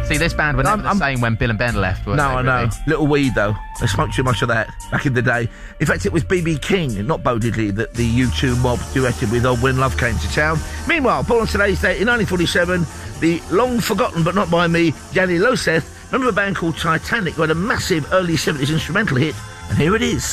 See, this band were never the same when Bill and Ben left, were No, they, I know. really? Little weed, though. They smoked too much of that back in the day. In fact, it was B.B. King, not Bo Diddley, that the U2 mob duetted with When Love Came to Town. Meanwhile, born on today's date in 1947, the long-forgotten but not by me, Danny Loseth, member of a band called Titanic, who had a massive early 70s instrumental hit, and here it is.